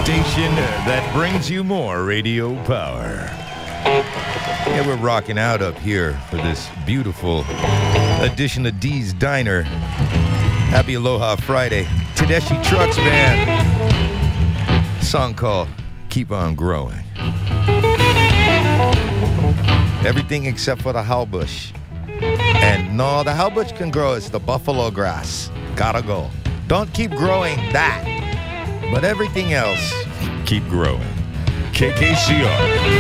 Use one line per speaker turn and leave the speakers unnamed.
station that brings you more radio power. Yeah, we're rocking out up here for this beautiful edition of Dee's Diner. Happy Aloha Friday. Tedeschi Trucks Band. Song called Keep On Growing. Everything except for the howbush. And no, the howbush can grow. It's the buffalo grass. Gotta go. Don't keep growing that. But everything else, keep growing. KKCR.